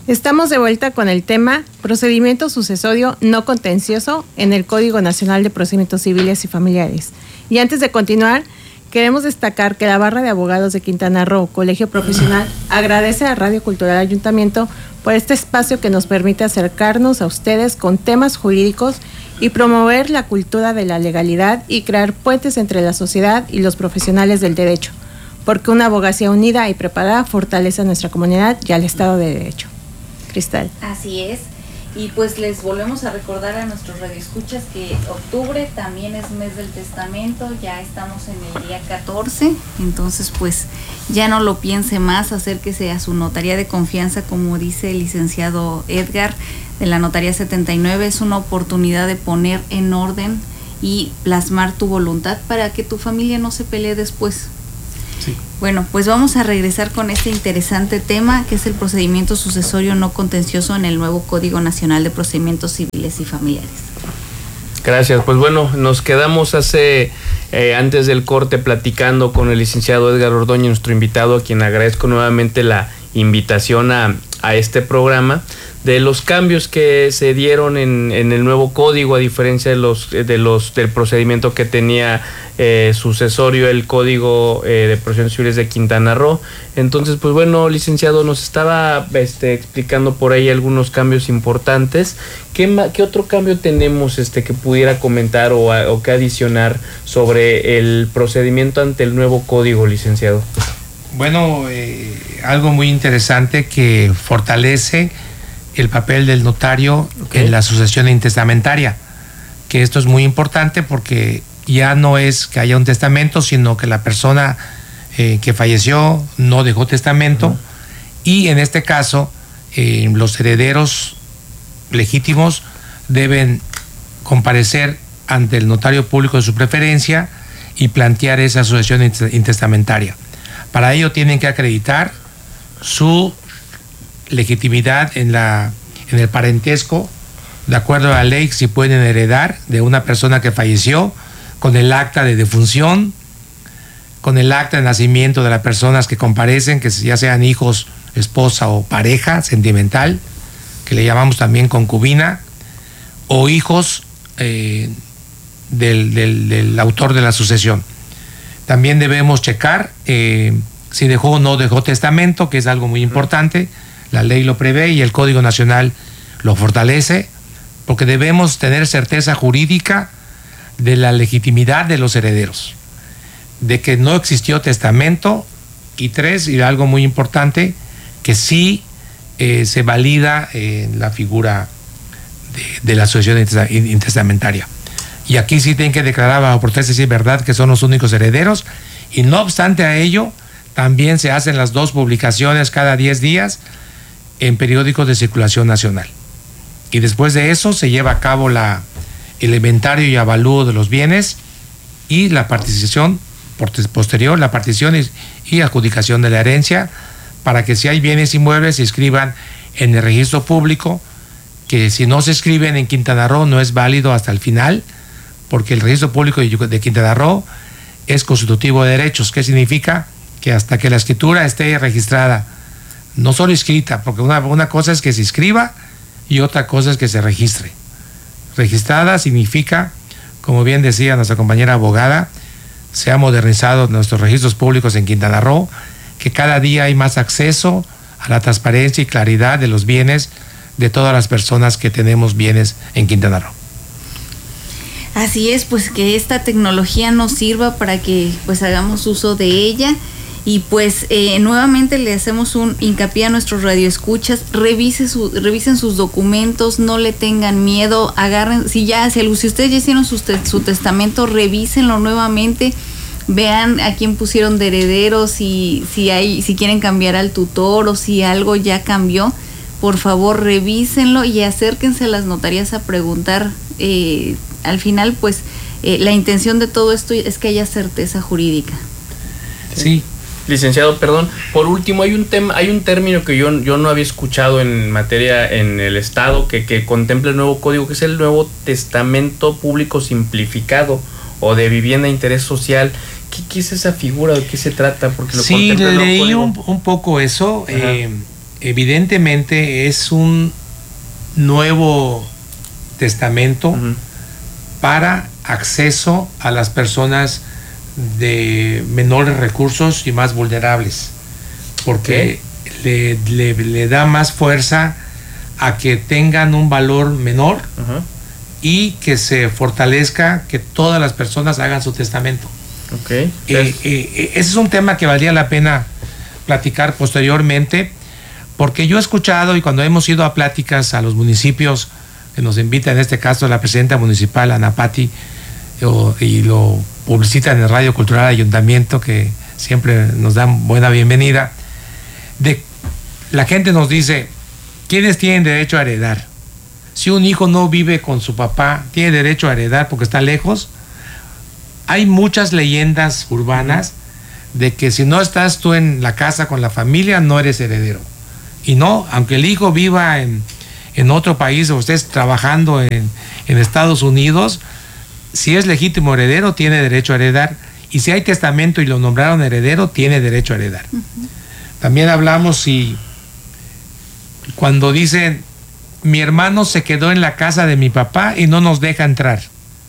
Estamos de vuelta con el tema procedimiento sucesorio no contencioso en el Código Nacional de Procedimientos Civiles y Familiares. Y antes de continuar, queremos destacar que la Barra de Abogados de Quintana Roo, Colegio Profesional, agradece a Radio Cultural Ayuntamiento por este espacio que nos permite acercarnos a ustedes con temas jurídicos y promover la cultura de la legalidad y crear puentes entre la sociedad y los profesionales del derecho, porque una abogacía unida y preparada fortalece a nuestra comunidad y al Estado de Derecho. Cristal. Así es, y pues les volvemos a recordar a nuestros radioescuchas que octubre también es mes del testamento, ya estamos en el día 14, entonces pues ya no lo piense más, acérquese a su notaría de confianza, como dice el licenciado Edgar de la Notaría 79, es una oportunidad de poner en orden y plasmar tu voluntad para que tu familia no se pelee después. Sí. Bueno, pues vamos a regresar con este interesante tema que es el procedimiento sucesorio no contencioso en el nuevo Código Nacional de Procedimientos Civiles y Familiares. Gracias, pues bueno, nos quedamos antes del corte platicando con el licenciado Edgar Ordóñez, nuestro invitado, a quien agradezco nuevamente la invitación a este programa, de los cambios que se dieron en el nuevo código, a diferencia del procedimiento que tenía sucesorio el Código de Procedimientos Civiles de Quintana Roo. Entonces, pues bueno, licenciado, nos estaba explicando por ahí algunos cambios importantes. ¿Qué otro cambio tenemos que pudiera comentar o que adicionar sobre el procedimiento ante el nuevo código, licenciado? Bueno, algo muy interesante que fortalece el papel del notario en la sucesión intestamentaria, que esto es muy importante porque ya no es que haya un testamento, sino que la persona que falleció no dejó testamento, y en este caso los herederos legítimos deben comparecer ante el notario público de su preferencia y plantear esa sucesión intestamentaria. Para ello tienen que acreditar su legitimidad en el parentesco, de acuerdo a la ley, si pueden heredar de una persona que falleció, con el acta de defunción, con el acta de nacimiento de las personas que comparecen, que ya sean hijos, esposa o pareja sentimental, que le llamamos también concubina, o hijos del autor de la sucesión. También debemos checar si dejó o no dejó testamento, que es algo muy importante. La ley lo prevé y el Código Nacional lo fortalece, porque debemos tener certeza jurídica de la legitimidad de los herederos, de que no existió testamento, y tres, y algo muy importante, que sí se valida la figura de la sucesión intestamentaria. Y aquí sí tienen que declarar bajo protesta si es verdad que son los únicos herederos, y no obstante a ello, también se hacen las 2 publicaciones cada 10 días en periódicos de circulación nacional. Y después de eso se lleva a cabo el inventario y avalúo de los bienes y la partición posterior, la partición y adjudicación de la herencia, para que si hay bienes inmuebles se inscriban en el registro público, que si no se escriben en Quintana Roo no es válido hasta el final, porque el registro público de Quintana Roo es constitutivo de derechos. ¿Qué significa? Que hasta que la escritura esté registrada, no solo escrita, porque una cosa es que se inscriba y otra cosa es que se registre. Registrada significa, como bien decía nuestra compañera abogada, se ha modernizado nuestros registros públicos en Quintana Roo, que cada día hay más acceso a la transparencia y claridad de los bienes de todas las personas que tenemos bienes en Quintana Roo. Así es, pues que esta tecnología nos sirva para que pues hagamos uso de ella. Y pues nuevamente le hacemos un hincapié a nuestros radioescuchas, revisen sus documentos, no le tengan miedo, agarren, si ustedes ya hicieron su testamento, revísenlo nuevamente, vean a quién pusieron de herederos, si quieren cambiar al tutor o si algo ya cambió, por favor revísenlo y acérquense a las notarías a preguntar. Al final pues la intención de todo esto es que haya certeza jurídica. Sí. Licenciado, perdón, por último, hay un término que yo no había escuchado en materia en el Estado que contempla el nuevo código, que es el nuevo testamento público simplificado o de vivienda de interés social. ¿Qué es esa figura? ¿De qué se trata? Porque sí, leí un poco eso. evidentemente es un nuevo testamento para acceso a las personas de menores recursos y más vulnerables, porque le da más fuerza a que tengan un valor menor y que se fortalezca que todas las personas hagan su testamento. Ese es un tema que valdría la pena platicar posteriormente, porque yo he escuchado, y cuando hemos ido a pláticas a los municipios que nos invita, en este caso la presidenta municipal Ana Patti, y lo publicita en el Radio Cultural Ayuntamiento, que siempre nos dan buena bienvenida, la gente nos dice: ¿quiénes tienen derecho a heredar? Si un hijo no vive con su papá, ¿tiene derecho a heredar porque está lejos? Hay muchas leyendas urbanas de que si no estás tú en la casa con la familia, no eres heredero. Y no, aunque el hijo viva en otro país o estés trabajando en Estados Unidos, si es legítimo heredero, tiene derecho a heredar. Y si hay testamento y lo nombraron heredero, tiene derecho a heredar. También hablamos si cuando dicen: mi hermano se quedó en la casa de mi papá y no nos deja entrar,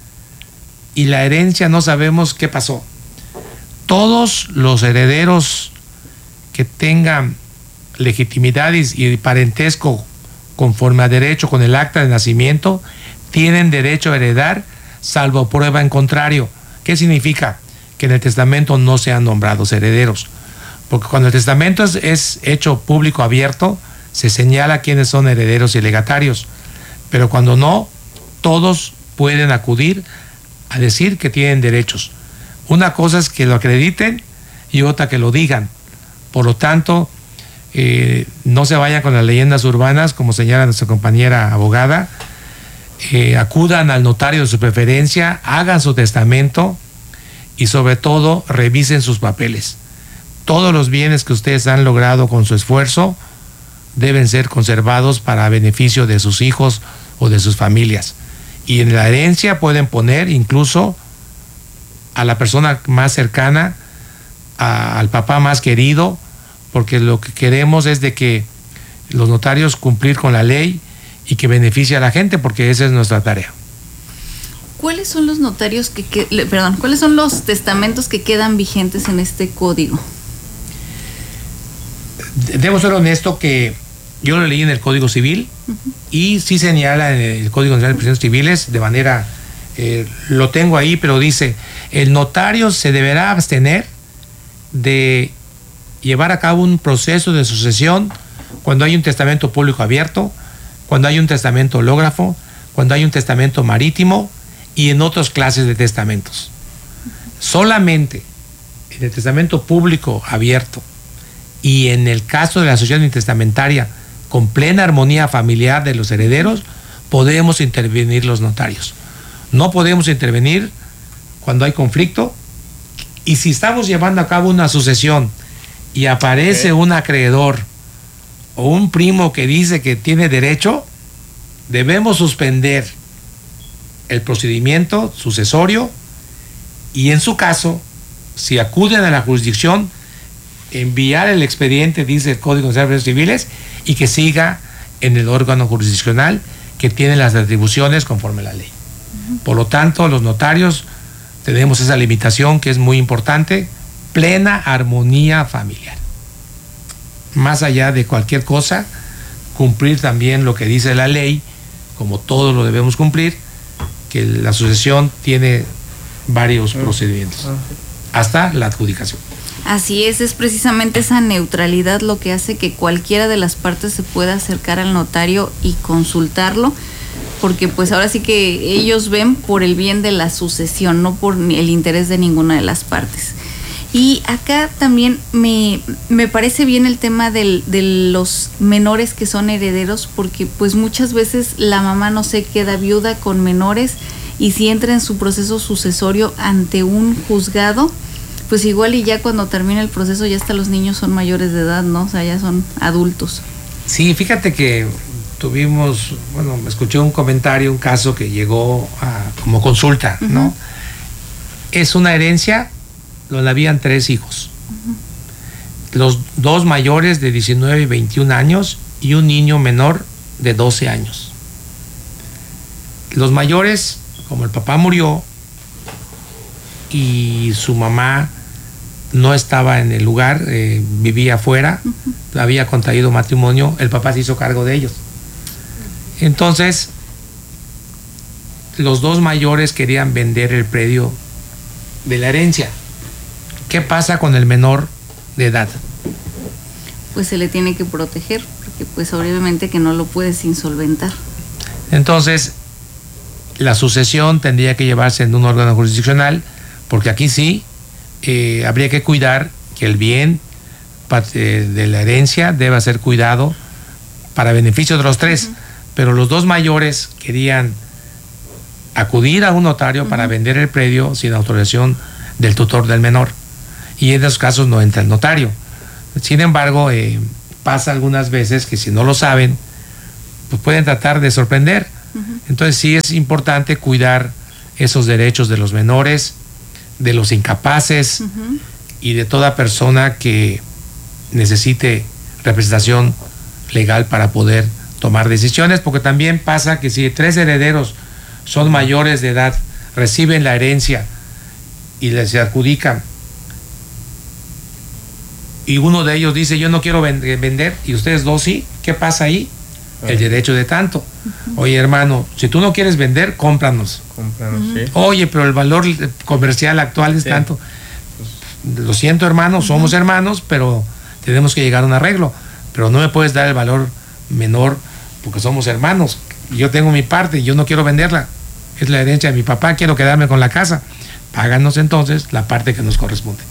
y la herencia no sabemos qué pasó. Todos los herederos que tengan legitimidad y parentesco conforme a derecho con el acta de nacimiento tienen derecho a heredar, salvo prueba en contrario. ¿Qué significa? Que en el testamento no sean nombrados herederos, porque cuando el testamento es hecho público abierto, se señala quiénes son herederos y legatarios, pero cuando no, todos pueden acudir a decir que tienen derechos. Una cosa es que lo acrediten y otra que lo digan. Por lo tanto, no se vayan con las leyendas urbanas, como señala nuestra compañera abogada. Acudan al notario de su preferencia, hagan su testamento y sobre todo revisen sus papeles. Todos los bienes que ustedes han logrado con su esfuerzo deben ser conservados para beneficio de sus hijos o de sus familias. Y en la herencia pueden poner incluso a la persona más cercana, al papá más querido, porque lo que queremos es de que los notarios cumplir con la ley y que beneficie a la gente, porque esa es nuestra tarea. ¿Cuáles son los notarios cuáles son los testamentos que quedan vigentes en este código? Debo ser honesto que yo lo leí en el Código Civil y sí señala en el Código Nacional de Procesos Civiles de manera, lo tengo ahí, pero dice: el notario se deberá abstener de llevar a cabo un proceso de sucesión cuando hay un testamento público abierto, cuando hay un testamento hológrafo, cuando hay un testamento marítimo y en otras clases de testamentos. Solamente en el testamento público abierto y en el caso de la sucesión intestamentaria con plena armonía familiar de los herederos, podemos intervenir los notarios. No podemos intervenir cuando hay conflicto, y si estamos llevando a cabo una sucesión y aparece un acreedor o un primo que dice que tiene derecho, debemos suspender el procedimiento sucesorio y, en su caso, si acuden a la jurisdicción, enviar el expediente, dice el Código Nacional de Procesos Civiles, y que siga en el órgano jurisdiccional que tiene las atribuciones conforme a la ley. Por lo tanto, los notarios tenemos esa limitación que es muy importante: plena armonía familiar. Más allá de cualquier cosa, cumplir también lo que dice la ley, como todos lo debemos cumplir, que la sucesión tiene varios procedimientos, hasta la adjudicación. Así es precisamente esa neutralidad lo que hace que cualquiera de las partes se pueda acercar al notario y consultarlo, porque pues ahora sí que ellos ven por el bien de la sucesión, no por el interés de ninguna de las partes. Y acá también me parece bien el tema de los menores que son herederos, porque pues muchas veces la mamá no se queda viuda con menores, y si entra en su proceso sucesorio ante un juzgado, pues igual y ya cuando termina el proceso ya hasta los niños son mayores de edad, ¿no? O sea, ya son adultos. Sí, fíjate que escuché un comentario, un caso que llegó como consulta, ¿no? Es una herencia donde habían 3 hijos. los dos mayores de 19 y 21 años y un niño menor de 12 años. Los mayores, como el papá murió y su mamá no estaba en el lugar, vivía afuera, había contraído matrimonio, el papá se hizo cargo de ellos. Entonces, los dos mayores querían vender el predio de la herencia. ¿Qué pasa con el menor de edad? Pues se le tiene que proteger, porque pues obviamente que no lo puedes insolventar. Entonces, la sucesión tendría que llevarse en un órgano jurisdiccional, porque aquí sí habría que cuidar que el bien de la herencia deba ser cuidado para beneficio de los tres. Pero los dos mayores querían acudir a un notario para vender el predio sin autorización del tutor del menor. Y en esos casos no entra el notario. Sin embargo, pasa algunas veces que si no lo saben, pues pueden tratar de sorprender. Entonces sí es importante cuidar esos derechos de los menores, de los incapaces y de toda persona que necesite representación legal para poder tomar decisiones, porque también pasa que si tres herederos son mayores de edad, reciben la herencia y les adjudican, y uno de ellos dice yo no quiero vender y ustedes dos sí, ¿qué pasa ahí? El derecho de tanto. Oye, hermano, si tú no quieres vender, cómpranos. Sí. Oye, pero el valor comercial actual es tanto. Lo siento, hermano, somos hermanos, pero tenemos que llegar a un arreglo. Pero no me puedes dar el valor menor porque somos hermanos. Yo tengo mi parte y yo no quiero venderla. Es la herencia de mi papá, quiero quedarme con la casa. Páganos entonces la parte que nos corresponde.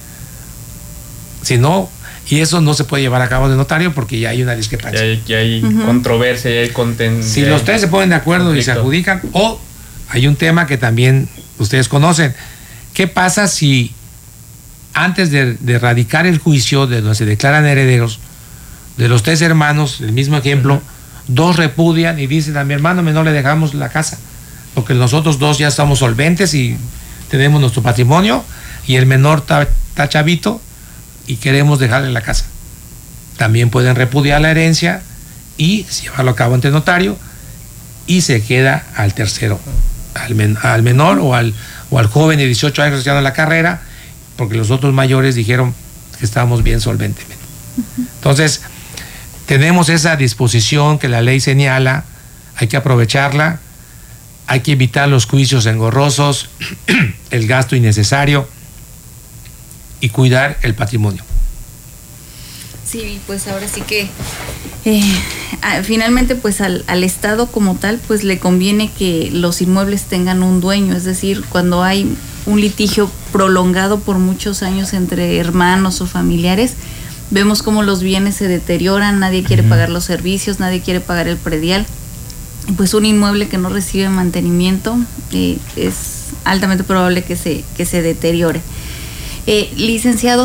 Si no, y eso no se puede llevar a cabo de notario porque ya hay una discrepancia. Ya hay controversia, ya hay contención. Si los tres se ponen de acuerdo conflicto. Y se adjudican, o hay un tema que también ustedes conocen. ¿Qué pasa si antes de radicar el juicio de donde se declaran herederos, de los tres hermanos, el mismo ejemplo, dos repudian y dicen a mi hermano menor le dejamos la casa, porque nosotros dos ya estamos solventes y tenemos nuestro patrimonio, y el menor está chavito y queremos dejarle la casa? También pueden repudiar la herencia y llevarlo a cabo ante notario, y se queda al tercero, al menor o al joven de 18 años estudiando la carrera, porque los otros mayores dijeron que estábamos bien solventemente. Entonces, tenemos esa disposición que la ley señala, hay que aprovecharla, hay que evitar los juicios engorrosos, el gasto innecesario y cuidar el patrimonio. Sí, pues ahora sí que finalmente pues al Estado como tal pues le conviene que los inmuebles tengan un dueño, es decir, cuando hay un litigio prolongado por muchos años entre hermanos o familiares, vemos cómo los bienes se deterioran, nadie quiere pagar los servicios, nadie quiere pagar el predial. Pues un inmueble que no recibe mantenimiento es altamente probable que se deteriore. Licenciado,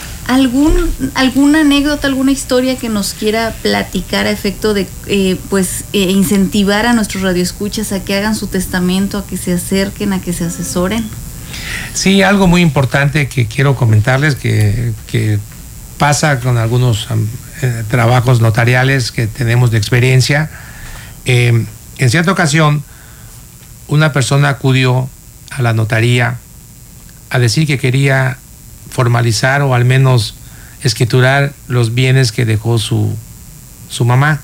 ¿alguna anécdota, alguna historia que nos quiera platicar a efecto de incentivar a nuestros radioescuchas a que hagan su testamento, a que se acerquen, a que se asesoren? Sí, algo muy importante que quiero comentarles que pasa con algunos trabajos notariales que tenemos de experiencia. En cierta ocasión, una persona acudió a la notaría a decir que quería formalizar o al menos escriturar los bienes que dejó su mamá.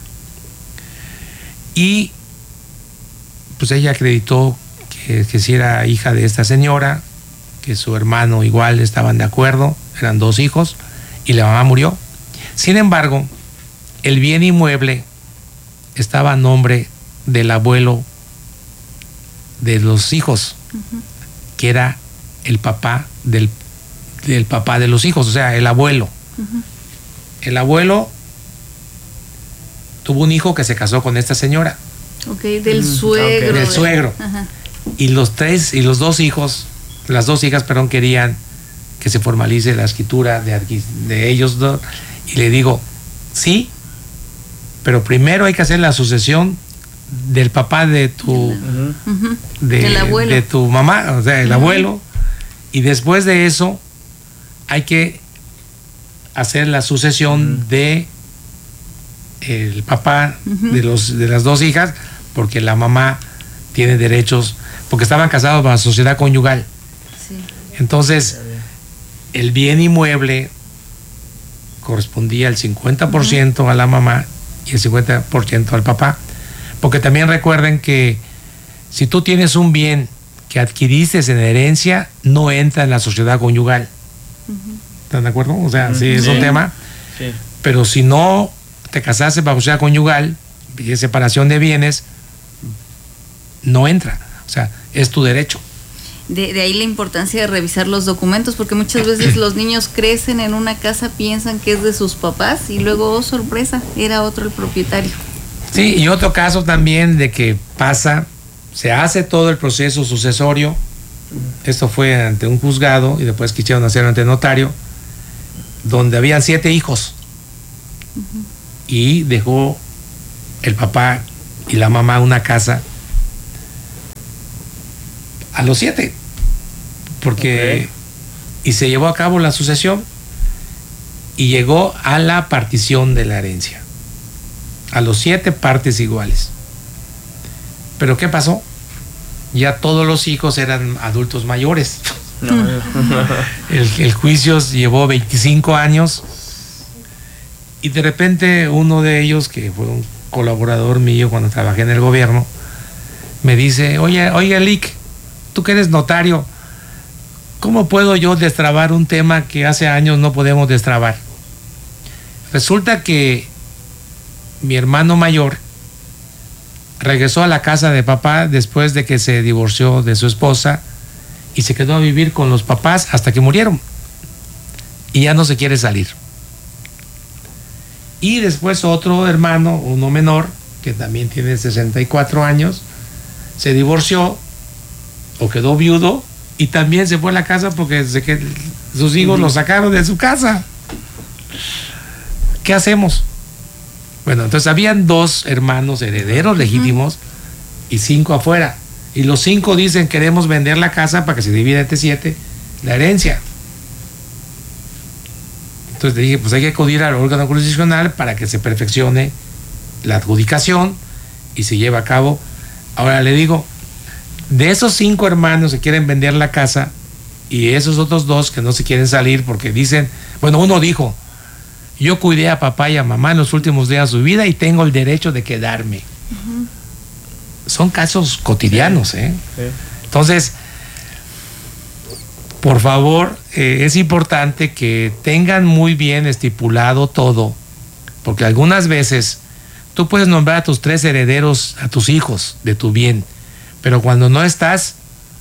Y pues ella acreditó que si era hija de esta señora, que su hermano igual estaban de acuerdo, eran dos hijos, y la mamá murió. Sin embargo, el bien inmueble estaba a nombre del abuelo de los hijos, que era el papá del papá de los hijos, o sea, el abuelo. El abuelo tuvo un hijo que se casó con esta señora. Del suegro. Del suegro. Y los dos hijos, las dos hijas, querían que se formalice la escritura de ellos dos. Y le digo, sí, pero primero hay que hacer la sucesión del papá de tu de tu mamá, o sea, el abuelo, y después de eso hay que hacer la sucesión de el papá de las dos hijas, porque la mamá tiene derechos, porque estaban casados bajo sociedad conyugal. Sí. Entonces, el bien inmueble correspondía al 50% a la mamá y el 50% al papá. Porque también recuerden que si tú tienes un bien que adquiriste en herencia, no entra en la sociedad conyugal. ¿Están de acuerdo? O sea, sí, es un tema. Sí. Pero si no te casaste bajo sociedad conyugal y es separación de bienes, no entra. O sea, es tu derecho. De ahí la importancia de revisar los documentos, porque muchas veces los niños crecen en una casa, piensan que es de sus papás y luego, oh sorpresa, era otro el propietario. Sí, y otro caso también de que pasa, se hace todo el proceso sucesorio, esto fue ante un juzgado y después quisieron hacerlo ante notario, donde habían 7 hijos y dejó el papá y la mamá una casa a los 7, porque y se llevó a cabo la sucesión y llegó a la partición de la herencia, a los 7 partes iguales. Pero ¿qué pasó? Ya todos los hijos eran adultos mayores. El juicio llevó 25 años y de repente uno de ellos, que fue un colaborador mío cuando trabajé en el gobierno, me dice, oye Lick, tú que eres notario, ¿cómo puedo yo destrabar un tema que hace años no podemos destrabar? Resulta que mi hermano mayor regresó a la casa de papá después de que se divorció de su esposa y se quedó a vivir con los papás hasta que murieron y ya no se quiere salir. Y después otro hermano, uno menor, que también tiene 64 años, se divorció o quedó viudo y también se fue a la casa porque sus hijos lo sacaron de su casa. ¿Qué hacemos? Bueno, entonces habían 2 hermanos herederos legítimos y 5 afuera. Y los 5 dicen, queremos vender la casa para que se divida entre 7 la herencia. Entonces le dije, pues hay que acudir al órgano jurisdiccional para que se perfeccione la adjudicación y se lleve a cabo. Ahora le digo, de esos 5 hermanos que quieren vender la casa y esos otros 2 que no se quieren salir porque dicen, bueno, uno dijo, yo cuidé a papá y a mamá en los últimos días de su vida y tengo el derecho de quedarme. Son casos cotidianos, ¿eh? Sí. Entonces, por favor, es importante que tengan muy bien estipulado todo, porque algunas veces tú puedes nombrar a tus 3 herederos, a tus hijos de tu bien, pero cuando no estás,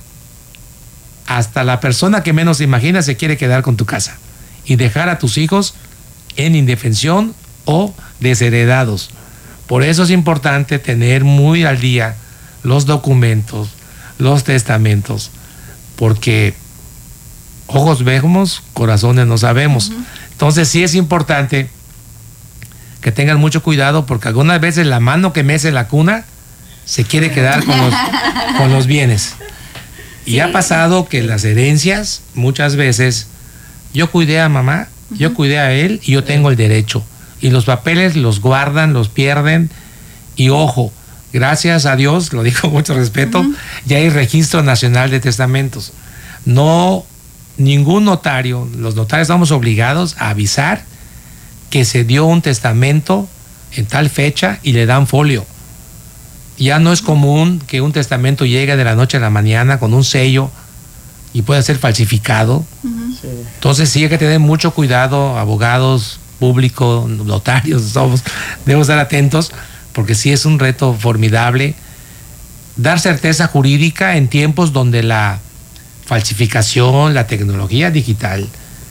hasta la persona que menos imaginas se quiere quedar con tu casa y dejar a tus hijos en indefensión o desheredados. Por eso es importante tener muy al día los documentos, los testamentos, porque ojos vemos, corazones no sabemos. Entonces sí es importante que tengan mucho cuidado, porque algunas veces la mano que mece la cuna se quiere quedar con los bienes. Y sí. Ha pasado que las herencias, muchas veces, yo cuidé a mamá, yo cuidé a él y yo tengo el derecho. Y los papeles los guardan, los pierden. Y ojo, gracias a Dios, lo digo con mucho respeto, ya hay Registro Nacional de Testamentos. No, ningún notario, los notarios estamos obligados a avisar que se dio un testamento en tal fecha y le dan folio. Ya no es común que un testamento llegue de la noche a la mañana con un sello y pueda ser falsificado. Sí. Entonces sí hay que tener mucho cuidado, abogados, público, notarios, debemos estar atentos, porque sí es un reto formidable dar certeza jurídica en tiempos donde la falsificación, la tecnología digital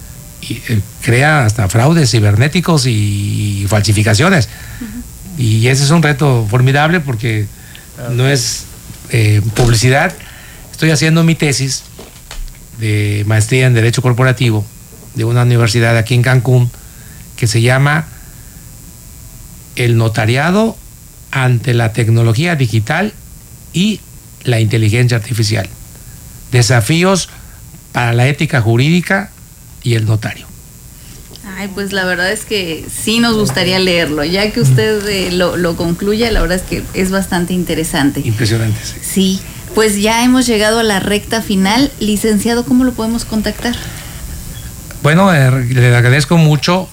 crea hasta fraudes cibernéticos y falsificaciones. Y ese es un reto formidable porque no es publicidad. Estoy haciendo mi tesis de maestría en Derecho Corporativo de una universidad aquí en Cancún que se llama El notariado ante la tecnología digital y la inteligencia artificial. Desafíos para la ética jurídica y el notario. Ay, pues la verdad es que sí nos gustaría leerlo. Ya que usted lo concluya, la verdad es que es bastante interesante. Impresionante, sí. Sí, pues ya hemos llegado a la recta final. Licenciado, ¿cómo lo podemos contactar? Bueno, le agradezco mucho.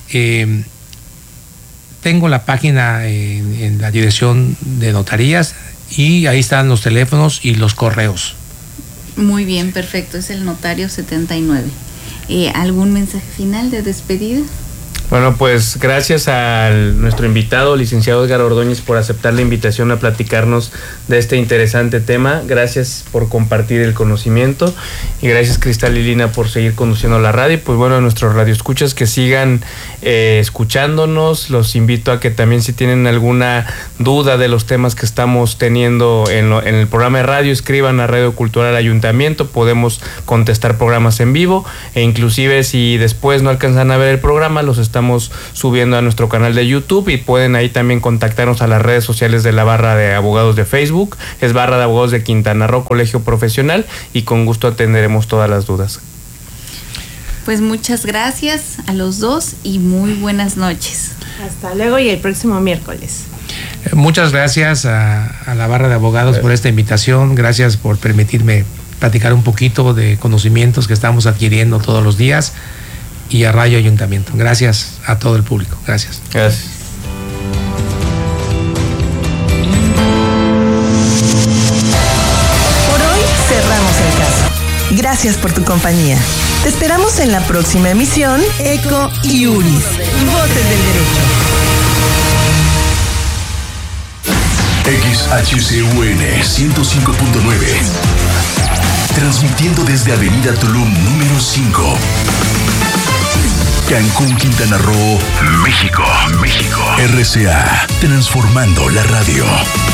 Tengo la página en la dirección de notarías y ahí están los teléfonos y los correos. Muy bien, perfecto. Es el notario 79. ¿Algún mensaje final de despedida? Bueno, pues gracias a nuestro invitado, licenciado Edgar Ordóñez, por aceptar la invitación a platicarnos de este interesante tema. Gracias por compartir el conocimiento y gracias, Cristal y Lina, por seguir conduciendo la radio. Pues bueno, a nuestros radioescuchas que sigan escuchándonos, los invito a que también, si tienen alguna duda de los temas que estamos teniendo en el programa de radio, escriban a Radio Cultural Ayuntamiento. Podemos contestar programas en vivo e inclusive si después no alcanzan a ver el programa, los estamos subiendo a nuestro canal de YouTube y pueden ahí también contactarnos a las redes sociales de la Barra de Abogados de Facebook. Es Barra de Abogados de Quintana Roo, Colegio Profesional, y con gusto atenderemos todas las dudas. Pues muchas gracias a los dos y muy buenas noches. Hasta luego y el próximo miércoles. Muchas gracias a la Barra de Abogados por esta invitación. Gracias por permitirme platicar un poquito de conocimientos que estamos adquiriendo todos los días, y a Radio Ayuntamiento. Gracias a todo el público. Gracias. Gracias. Por hoy cerramos el caso. Gracias por tu compañía. Te esperamos en la próxima emisión Eco y Uris, Voces del Derecho. XHCUN 105.9. Transmitiendo desde Avenida Tulum número 5. Cancún, Quintana Roo, México. RCA, transformando la radio.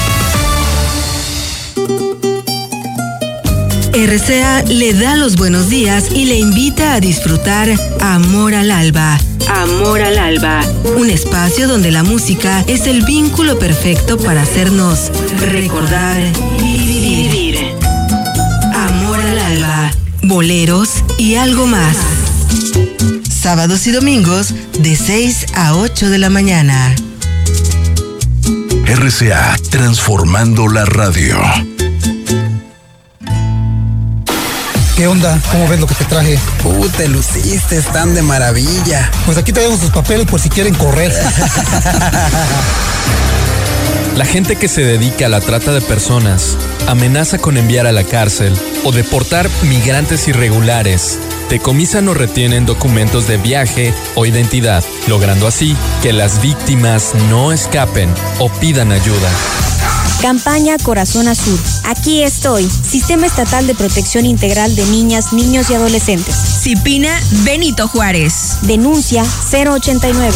RCA le da los buenos días y le invita a disfrutar Amor al Alba. Amor al Alba, un espacio donde la música es el vínculo perfecto para hacernos recordar y vivir. Amor al Alba, boleros y algo más. Sábados y domingos de 6 a 8 de la mañana. RCA, transformando la radio. ¿Qué onda? ¿Cómo ves lo que te traje? Te luciste, están de maravilla. Pues aquí tenemos sus papeles por si quieren correr. La gente que se dedica a la trata de personas amenaza con enviar a la cárcel o deportar migrantes irregulares. Decomisan o retienen documentos de viaje o identidad, logrando así que las víctimas no escapen o pidan ayuda. Campaña Corazón Azul. Aquí estoy. Sistema Estatal de Protección Integral de Niñas, Niños y Adolescentes. CIPINA Benito Juárez. Denuncia 089.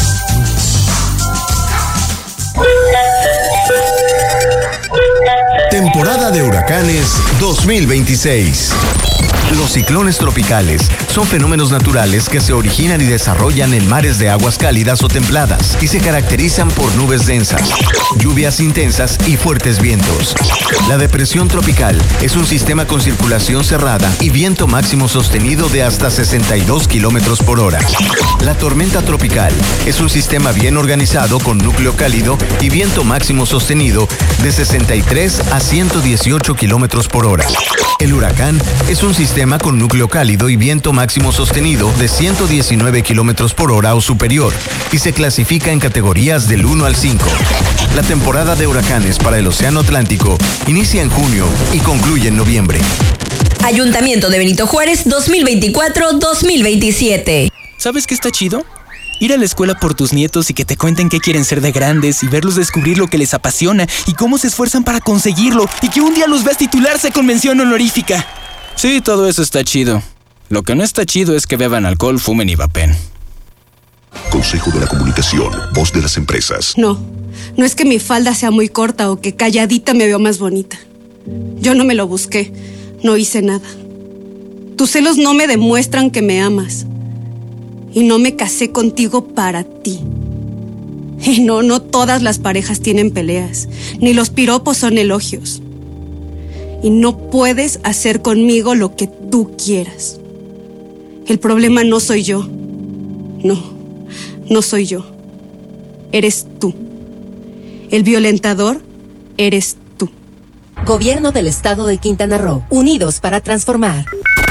Temporada de huracanes 2026. Los ciclones tropicales son fenómenos naturales que se originan y desarrollan en mares de aguas cálidas o templadas y se caracterizan por nubes densas, lluvias intensas y fuertes vientos. La depresión tropical es un sistema con circulación cerrada y viento máximo sostenido de hasta 62 kilómetros por hora. La tormenta tropical es un sistema bien organizado con núcleo cálido y viento máximo sostenido de 63 a 118 kilómetros por hora. El huracán es un sistema con núcleo cálido y viento máximo sostenido de 119 kilómetros por hora o superior y se clasifica en categorías del 1 al 5. La temporada de huracanes para el Océano Atlántico inicia en junio y concluye en noviembre. Ayuntamiento de Benito Juárez 2024-2027. ¿Sabes qué está chido? Ir a la escuela por tus nietos y que te cuenten qué quieren ser de grandes y verlos descubrir lo que les apasiona y cómo se esfuerzan para conseguirlo y que un día los veas titularse con mención honorífica. Sí, todo eso está chido. Lo que no está chido es que beban alcohol, fumen y vapen. Consejo de la Comunicación, voz de las empresas. No es que mi falda sea muy corta o que calladita me veo más bonita. Yo no me lo busqué, no hice nada. Tus celos no me demuestran que me amas. Y no me casé contigo para ti. Y no todas las parejas tienen peleas, ni los piropos son elogios. Y no puedes hacer conmigo lo que tú quieras. El problema no soy yo. No, no soy yo. Eres tú. El violentador eres tú. Gobierno del Estado de Quintana Roo. Unidos para transformar.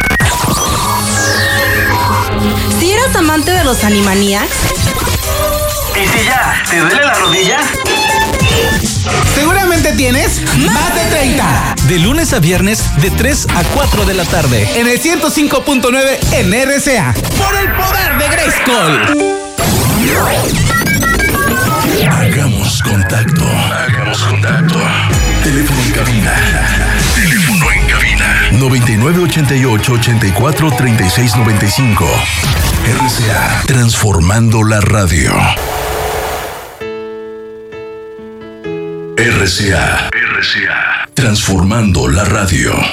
Si eras amante de los Animaniacs. ¿Y si ya te duele la rodilla? Seguramente tienes más de 30. De lunes a viernes, de 3 a 4 de la tarde. En el 105.9 en RCA. Por el poder de Grayskull. Hagamos contacto. Hagamos contacto. Teléfono en cabina. Teléfono en cabina. 9988-843695. RCA. Transformando la radio. RCA. Transformando la radio.